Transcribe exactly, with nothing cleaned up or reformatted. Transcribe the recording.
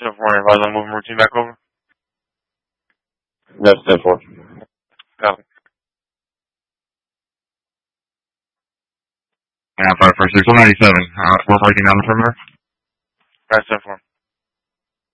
ten four, advise on moving routine back over. That's ten four. Copy. Yeah, five four six one ninety seven. Uh, we're breaking down the perimeter. That's ten four.